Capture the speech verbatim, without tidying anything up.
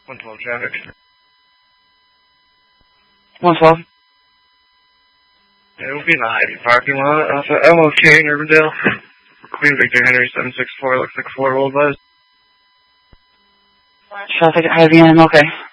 one twelve traffic. one twelve. It will be in the Hy-Vee parking lot off of M O K in Urbandale. Queen Victor Henry seven six four, looks like four old buzz. Traffic at Hy-Vee and M O K.